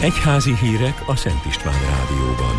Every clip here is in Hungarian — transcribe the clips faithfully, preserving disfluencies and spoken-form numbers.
Egyházi hírek a Szent István Rádióban.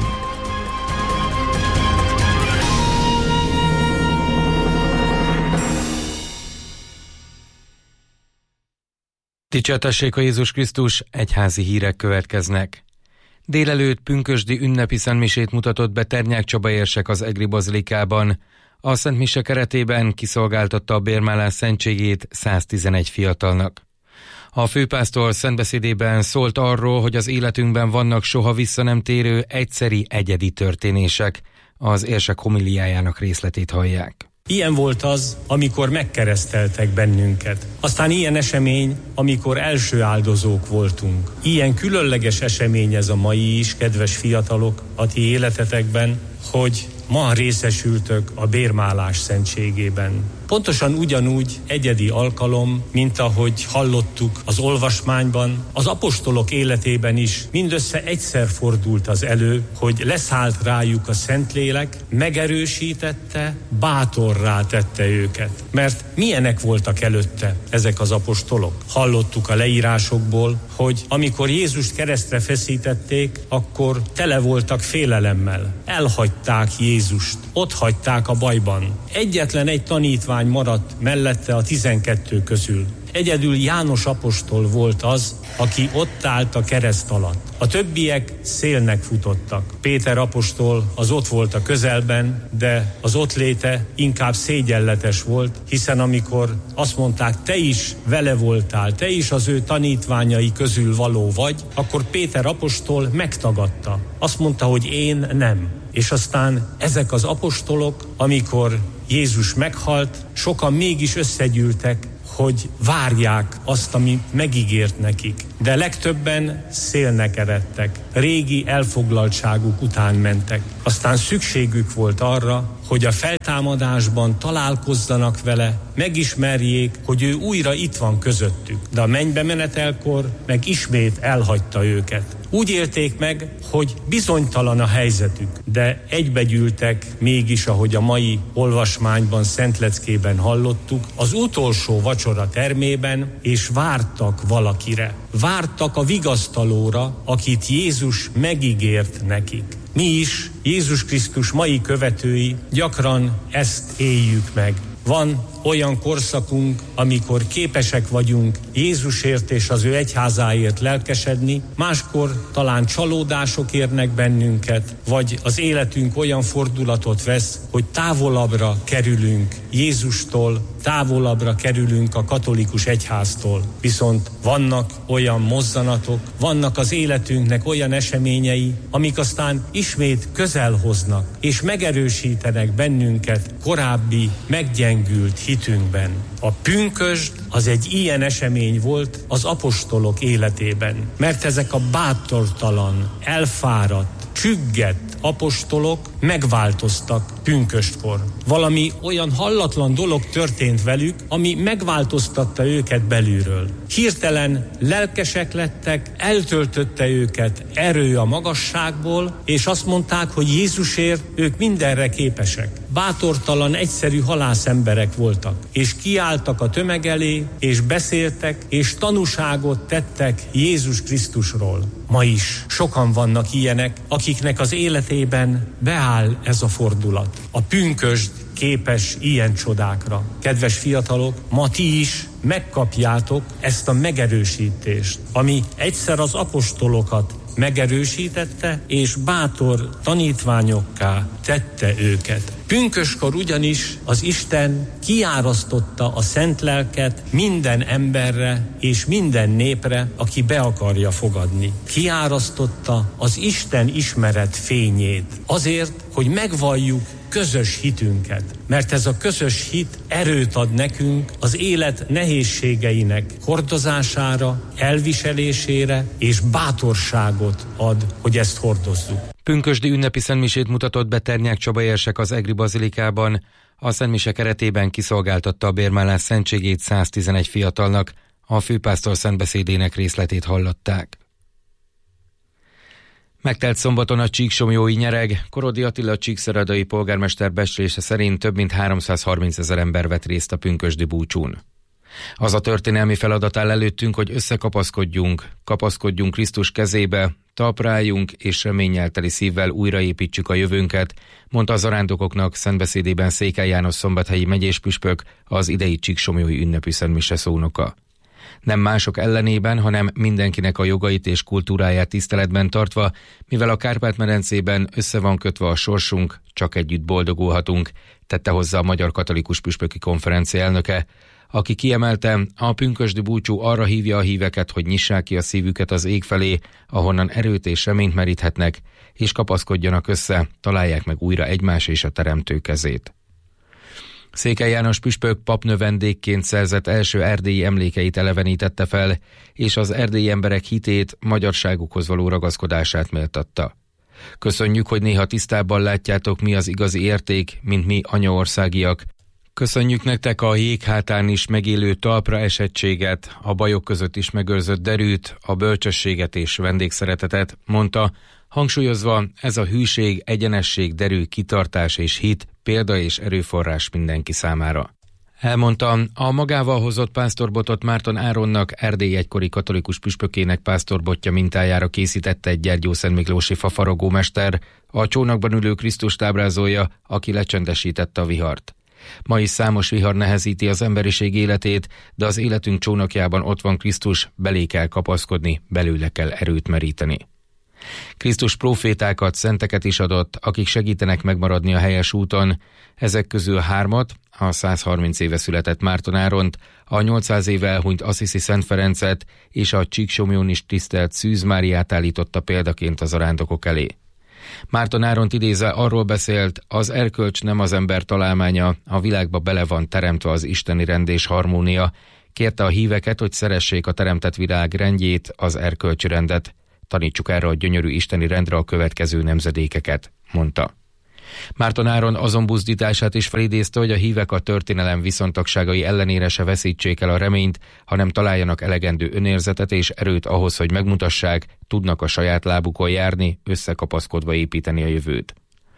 Dicsértessék a Jézus Krisztus, egyházi hírek következnek. Délelőtt pünkösdi ünnepi szentmisét mutatott be Ternyák Csaba érsek az Egri bazilikában. A szentmise keretében kiszolgáltatta a bérmálás szentségét száztizenegy fiatalnak. A főpásztor szentbeszédében szólt arról, hogy az életünkben vannak soha vissza nem térő, egyszeri, egyedi történések. Az érsek homiliájának részletét hallják. Ilyen volt az, amikor megkereszteltek bennünket. Aztán ilyen esemény, amikor első áldozók voltunk. Ilyen különleges esemény ez a mai is, kedves fiatalok, a ti életetekben, hogy ma részesültök a bérmálás szentségében. Pontosan ugyanúgy egyedi alkalom, mint ahogy hallottuk az olvasmányban, az apostolok életében is mindössze egyszer fordult az elő, hogy leszállt rájuk a Szentlélek, megerősítette, bátorrá tette őket. Mert milyenek voltak előtte ezek az apostolok? Hallottuk a leírásokból, hogy amikor Jézust keresztre feszítették, akkor tele voltak félelemmel. Elhagyták Jézust, ott hagyták a bajban. Egyetlen egy tanítvány maradt mellette a tizenkettő közül. Egyedül János apostol volt az, aki ott állt a kereszt alatt. A többiek szélnek futottak. Péter apostol az ott volt a közelben, de az ott léte inkább szégyenletes volt, hiszen amikor azt mondták, te is vele voltál, te is az ő tanítványai közül való vagy, akkor Péter apostol megtagadta. Azt mondta, hogy én nem. És aztán ezek az apostolok, amikor Jézus meghalt, sokan mégis összegyűltek, hogy várják azt, ami megígért nekik. De legtöbben szélnek eredtek, régi elfoglaltságuk után mentek. Aztán szükségük volt arra, hogy a feltámadásban találkozzanak vele, megismerjék, hogy ő újra itt van közöttük. De a mennybe menetelkor meg ismét elhagyta őket. Úgy élték meg, hogy bizonytalan a helyzetük, de egybegyűltek mégis, ahogy a mai olvasmányban, Szentleckében hallottuk, az utolsó vacsora termében, és vártak valakire. Vártak a vigasztalóra, akit Jézus megígért nekik. Mi is, Jézus Krisztus mai követői, gyakran ezt éljük meg. Van olyan korszakunk, amikor képesek vagyunk Jézusért és az ő egyházáért lelkesedni, máskor talán csalódások érnek bennünket, vagy az életünk olyan fordulatot vesz, hogy távolabbra kerülünk Jézustól, távolabbra kerülünk a katolikus egyháztól. Viszont vannak olyan mozzanatok, vannak az életünknek olyan eseményei, amik aztán ismét közel hoznak, és megerősítenek bennünket korábbi meggyengült hitünkben. A pünkösd az egy ilyen esemény volt az apostolok életében, mert ezek a bátortalan, elfáradt, csüggett apostolok megváltoztak pünköstkor. Valami olyan hallatlan dolog történt velük, ami megváltoztatta őket belülről. Hirtelen lelkesek lettek, eltöltötte őket erő a magasságból, és azt mondták, hogy Jézusért ők mindenre képesek. Bátortalan, egyszerű halászemberek voltak, és kiálltak a tömeg elé, és beszéltek, és tanúságot tettek Jézus Krisztusról. Ma is sokan vannak ilyenek, akiknek az életében beáll ez a fordulat. A pünkösd képes ilyen csodákra. Kedves fiatalok, ma ti is megkapjátok ezt a megerősítést, ami egyszer az apostolokat megerősítette, és bátor tanítványokká tette őket. Pünköskor ugyanis az Isten kiárasztotta a szent lelket minden emberre és minden népre, aki be akarja fogadni. Kiárasztotta az Isten ismeret fényét azért, hogy megvalljuk közös hitünket, mert ez a közös hit erőt ad nekünk az élet nehézségeinek hordozására, elviselésére, és bátorságot ad, hogy ezt hordozzuk. Pünkösdi ünnepi szentmisét mutatott be Ternyák Csaba érsek az Egri bazilikában. A szentmise keretében kiszolgáltatta a bérmálás szentségét száztizenegy fiatalnak. A főpásztor szentbeszédének részletét hallották. Megtelt szombaton a csíksomlyói nyereg. Korodi Attila csíkszeredai polgármester becslése szerint több mint háromszázharminc ezer ember vett részt a pünkösdi búcsún. Az a történelmi feladat áll előttünk, hogy összekapaszkodjunk, kapaszkodjunk Krisztus kezébe, talpráljunk és reménnyel teli szívvel újraépítsük a jövőnket, mondta a zarándokoknak szentbeszédében Székely János szombathelyi megyéspüspök, az idei csíksomlyói ünnepű szentmise szónoka. Nem mások ellenében, hanem mindenkinek a jogait és kultúráját tiszteletben tartva, mivel a Kárpát-medencében össze van kötve a sorsunk, csak együtt boldogulhatunk, tette hozzá a Magyar Katolikus Püspöki Konferencia elnöke, aki kiemelte, a pünkösdi búcsú arra hívja a híveket, hogy nyissák ki a szívüket az ég felé, ahonnan erőt és reményt meríthetnek, és kapaszkodjanak össze, találják meg újra egymás és a Teremtő kezét. Székely János püspök papnövendékként szerzett első erdélyi emlékeit elevenítette fel, és az erdélyi emberek hitét, magyarságukhoz való ragaszkodását méltatta. Köszönjük, hogy néha tisztábban látjátok, mi az igazi érték, mint mi anyaországiak. Köszönjük nektek a jéghátán is megélő talpra esettséget, a bajok között is megőrzött derűt, a bölcsességet és vendégszeretetet, mondta, hangsúlyozva, ez a hűség, egyenesség, derű, kitartás és hit, példa és erőforrás mindenki számára. Elmondta, a magával hozott pásztorbotot Márton Áronnak, Erdély egykori katolikus püspökének pásztorbotja mintájára készítette egy gyergyószentmiklósi fafaragómester, a csónakban ülő Krisztust ábrázolja, aki lecsendesítette a vihart. Ma is számos vihar nehezíti az emberiség életét, de az életünk csónakjában ott van Krisztus, belé kell kapaszkodni, belőle kell erőt meríteni. Krisztus prófétákat, szenteket is adott, akik segítenek megmaradni a helyes úton, ezek közül hármat, a százharminc éve született Márton Áront, a nyolcszáz éve elhunyt Assisi Szent Ferencet és a Csíksomlyón is tisztelt Szűz Máriát állította példaként az zarándokok elé. Márton Áront idézve arról beszélt, az erkölcs nem az ember találmánya, a világba bele van teremtve az isteni rend és harmónia, kérte a híveket, hogy szeressék a teremtett világ rendjét, az erkölcsi rendet. Tanítsuk erre a gyönyörű isteni rendre a következő nemzedékeket, mondta. Márton Áron azon buzdítását is felidézte, hogy a hívek a történelem viszontagságai ellenére se veszítsék el a reményt, hanem találjanak elegendő önérzetet és erőt ahhoz, hogy megmutassák, tudnak a saját lábukon járni, összekapaszkodva építeni a jövőt.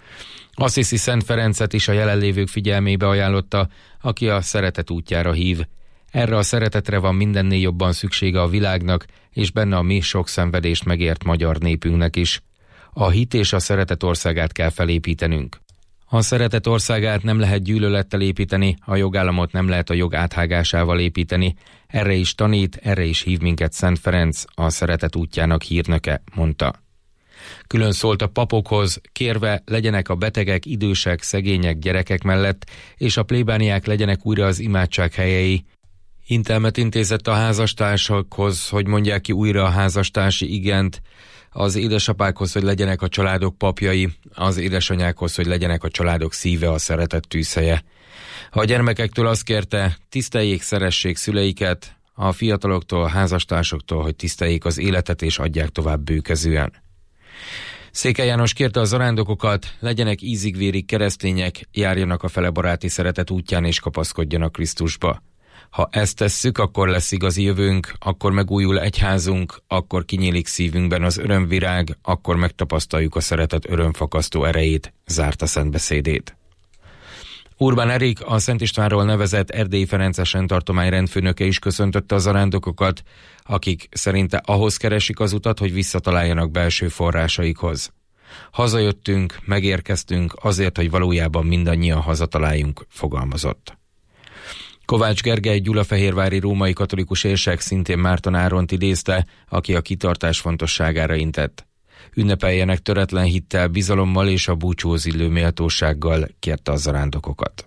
Assisi Szent Ferencet is a jelenlévők figyelmébe ajánlotta, aki a szeretet útjára hív. Erre a szeretetre van mindennél jobban szüksége a világnak, és benne a mi sok szenvedést megért magyar népünknek is. A hit és a szeretet országát kell felépítenünk. A szeretet országát nem lehet gyűlölettel építeni, a jogállamot nem lehet a jog áthágásával építeni. Erre is tanít, erre is hív minket Szent Ferenc, a szeretet útjának hírnöke, mondta. Külön szólt a papokhoz, kérve legyenek a betegek, idősek, szegények, gyerekek mellett, és a plébániák legyenek újra az imádság helyei. Intelmet intézett a házastársakhoz, hogy mondják ki újra a házastársi igent, az édesapákhoz, hogy legyenek a családok papjai, az édesanyákhoz, hogy legyenek a családok szíve, a szeretet tűzhelye. A gyermekektől azt kérte, tiszteljék, szeressék szüleiket, a fiataloktól, a házastársoktól, hogy tiszteljék az életet és adják tovább bőkezűen. Székely János kérte a zarándokokat, legyenek ízig-vérig keresztények, járjanak a fele baráti szeretet útján és kapaszkodjanak Krisztusba. Ha ezt tesszük, akkor lesz igazi jövőnk, akkor megújul egyházunk, akkor kinyílik szívünkben az örömvirág, akkor megtapasztaljuk a szeretet örömfakasztó erejét, zárta szentbeszédét. Urbán Erik, a Szent Istvánról nevezett Erdélyi Ferences rendtartomány rendfőnöke is köszöntötte a zarándokokat, akik szerinte ahhoz keresik az utat, hogy visszataláljanak belső forrásaikhoz. Hazajöttünk, megérkeztünk azért, hogy valójában mindannyian hazataláljunk, fogalmazott. Kovács Gergely gyulafehérvári római katolikus érsek szintén Márton Áront idézte, aki a kitartás fontosságára intett. Ünnepeljenek töretlen hittel, bizalommal és a búcsúhoz illő méltósággal, kérte a zarándokokat.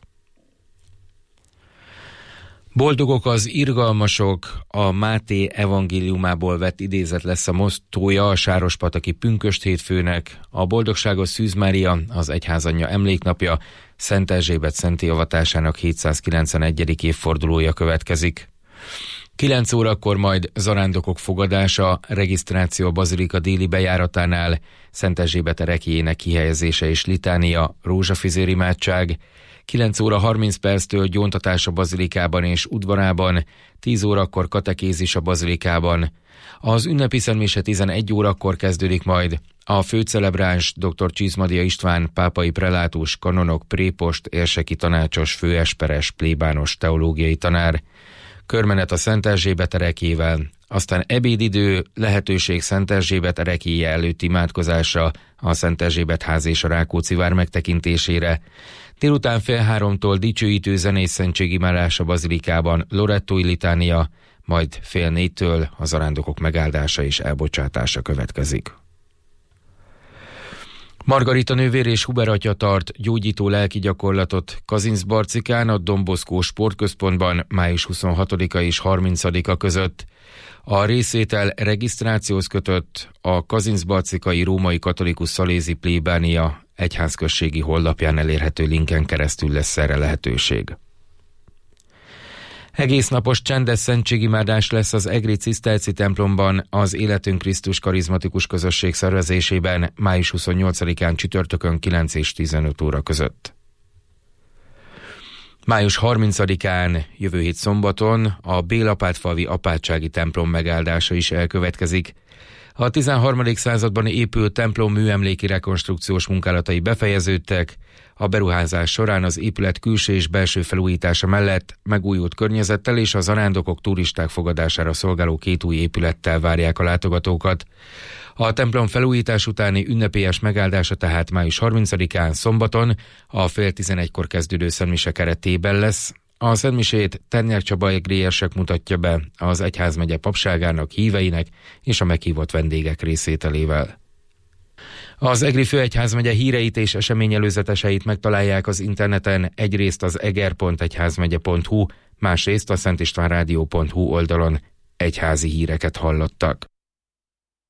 Boldogok az irgalmasok, a Máté evangéliumából vett idézet lesz a mottója a sárospataki pünkösd hétfőnek, a boldogságos Szűz Mária, az egyházanyja emléknapja, Szent Erzsébet szentté avatásának hétszázkilencvenegyedik évfordulója következik. kilenc órakor majd zarándokok fogadása, regisztráció a bazilika déli bejáratánál, Szent Erzsébet ereklyének kihelyezése és litánia, rózsafizér imádság, kilenc óra harminc perctől gyóntatás a bazilikában és udvarában, tíz órakor katekézis a bazilikában. Az ünnepi szentmise tizenegy órakor kezdődik majd. A főcelebráns dr. Csizmadia István, pápai prelátus, kanonok, prépost, érseki tanácsos, főesperes, plébános, teológiai tanár. körmenet a Szent Erzsébet erekjével, aztán ebédidő, lehetőség Szent Erzsébet ereklyéje előtt imádkozásra, a Szent Erzsébet ház és a Rákóczi vár megtekintésére, délután fél háromtól dicsőítő zenés szentségimádás a bazilikában, lorettói litánia, majd fél négytől a zarándokok megáldása és elbocsátása következik. Margarita nővér és Huber atya tart gyógyító lelki gyakorlatot Kazincbarcikán, a Don Bosco sportközpontban május huszonhatodika és harmincadika között. A részvétel regisztrációhoz kötött a kazincbarcikai római katolikus szalézi plébánia egyházközségi honlapján elérhető linken keresztül lesz erre lehetőség. Egésznapos csendes szentségimádás lesz az egri ciszterci templomban az Életünk Krisztus karizmatikus közösség szervezésében május huszonnyolcadikán csütörtökön kilenc és tizenöt óra között. május harmincadikán, jövő hét szombaton a Bélapátfalvi apátsági templom megáldása is elkövetkezik. A tizenharmadik században épült templom műemléki rekonstrukciós munkálatai befejeződtek, a beruházás során az épület külső és belső felújítása mellett megújult környezettel és a zarándokok turisták fogadására szolgáló két új épülettel várják a látogatókat. A templom felújítás utáni ünnepélyes megáldása tehát május harmincadikán szombaton a fél tizenegykor kezdődő szentmise keretében lesz. A szentmisét Ternyák Csaba egri érsek mutatja be az egyházmegye papságának, híveinek és a meghívott vendégek részvételével. Az egri főegyházmegye híreit és eseményelőzeteseit megtalálják az interneten, egyrészt az eger pont egyházmegye pont hu, másrészt a szentistvánrádió pont hu oldalon. Egyházi híreket hallottak.